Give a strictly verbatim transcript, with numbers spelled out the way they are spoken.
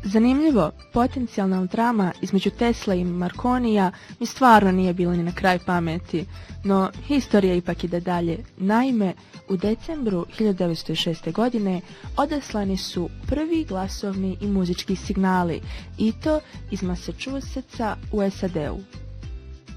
Zanimljivo, potencijalna drama između Tesla i Marconija mi stvarno nije bilo ni na kraj pameti, no historija ipak ide dalje. Naime, u decembru hiljadu devetsto šeste. godine odaslani su prvi glasovni i muzički signali, i to iz Massachusettsa u S A D-u.